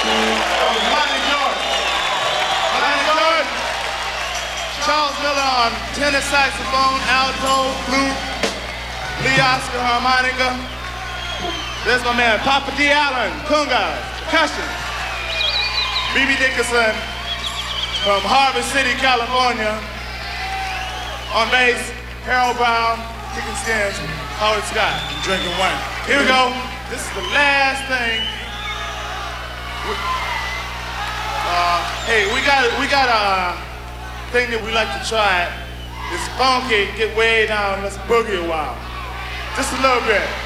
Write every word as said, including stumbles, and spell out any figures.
Monty Jordan. Monty Jordan. Charles Miller on tenor saxophone, alto, flute, Lee Oscar harmonica. There's my man, Papa D. Allen, congas, percussion. B B Dickerson from Harvard City, California. On bass, Harold Brown, kicking skins, Howard Scott, drinking wine. Here we go. This is the last thing. Uh, hey, we got we got a thing that we like to try. It's funky, get way down, let's boogie a while. Just a little bit.